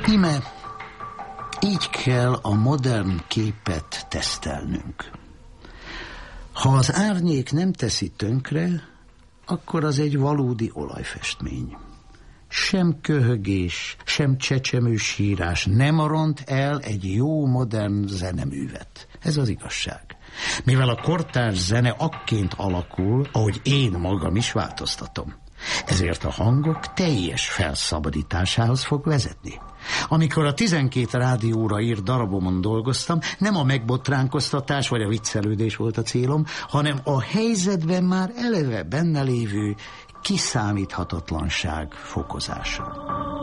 Íme így kell a modern képet tesztelnünk. Ha az árnyék nem teszi tönkre, akkor az egy valódi olajfestmény. Sem köhögés, sem csecsemő sírás nem ront el egy jó modern zeneművet. Ez az igazság. Mivel a kortárs zene akként alakul, ahogy én magam is változtatom. Ezért a hangok teljes felszabadításához fog vezetni. Amikor a 12 rádióra írt darabomon dolgoztam, nem a megbotránkoztatás vagy a viccelődés volt a célom, hanem a helyzetben már eleve benne lévő kiszámíthatatlanság fokozása.